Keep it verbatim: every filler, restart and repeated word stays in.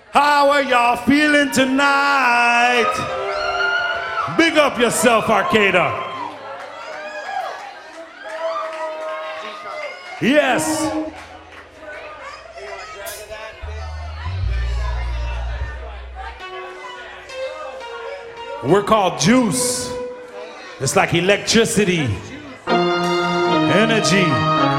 How are y'all feeling tonight? Big up yourself, Arcada. Yes. We're called Juice. It's like electricity, energy.